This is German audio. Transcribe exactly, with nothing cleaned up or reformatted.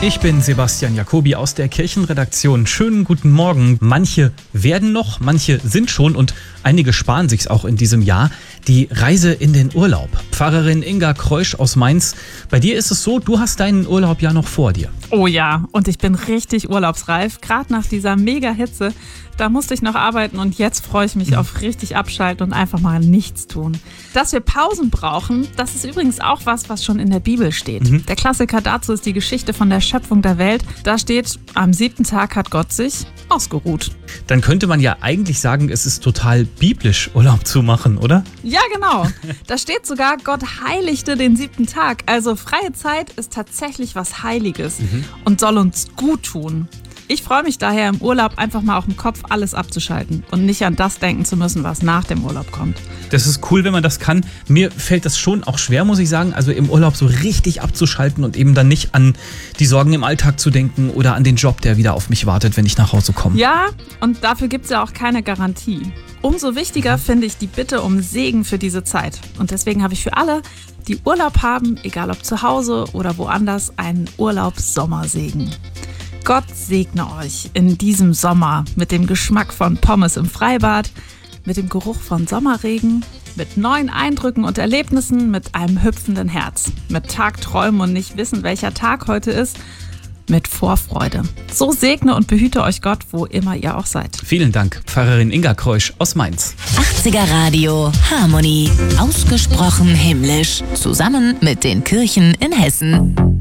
Ich bin Sebastian Jacobi aus der Kirchenredaktion. Schönen guten Morgen. Manche werden noch, manche sind schon und einige sparen sich's auch in diesem Jahr. Die Reise in den Urlaub. Pfarrerin Inga Kreusch aus Mainz. Bei dir ist es so, du hast deinen Urlaub ja noch vor dir. Oh ja, und ich bin richtig urlaubsreif. Gerade nach dieser Mega-Hitze, da musste ich noch arbeiten und jetzt freue ich mich mhm. auf richtig abschalten und einfach mal nichts tun. Dass wir Pausen brauchen, das ist übrigens auch was, was schon in der Bibel steht. Mhm. Der Klassiker dazu ist die Geschichte von der Schöpfung der Welt. Da steht, am siebten Tag hat Gott sich ausgeruht. Dann könnte man ja eigentlich sagen, es ist total biblisch, Urlaub zu machen, oder? Ja, genau. Da steht sogar, Gott heiligte den siebten Tag. Also freie Zeit ist tatsächlich was Heiliges mhm. und soll uns gut tun. Ich freue mich daher im Urlaub einfach mal auch im Kopf alles abzuschalten und nicht an das denken zu müssen, was nach dem Urlaub kommt. Das ist cool, wenn man das kann. Mir fällt das schon auch schwer, muss ich sagen, also im Urlaub so richtig abzuschalten und eben dann nicht an die Sorgen im Alltag zu denken oder an den Job, der wieder auf mich wartet, wenn ich nach Hause komme. Ja, und dafür gibt es ja auch keine Garantie. Umso wichtiger finde ich die Bitte um Segen für diese Zeit. Und deswegen habe ich für alle, die Urlaub haben, egal ob zu Hause oder woanders, einen Urlaubssommersegen. Gott segne euch in diesem Sommer mit dem Geschmack von Pommes im Freibad, mit dem Geruch von Sommerregen, mit neuen Eindrücken und Erlebnissen, mit einem hüpfenden Herz, mit Tagträumen und nicht wissen, welcher Tag heute ist, mit Vorfreude. So segne und behüte euch Gott, wo immer ihr auch seid. Vielen Dank, Pfarrerin Inga Kreusch aus Mainz. achtziger Radio Harmonie. Ausgesprochen himmlisch. Zusammen mit den Kirchen in Hessen.